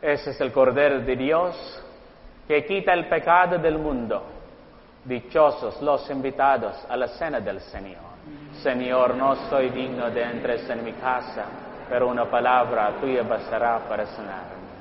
Ese es el Cordero de Dios que quita el pecado del mundo. Dichosos los invitados a la cena del Señor. Señor, no soy digno de entrar en mi casa, pero una palabra tuya bastará para sanarme.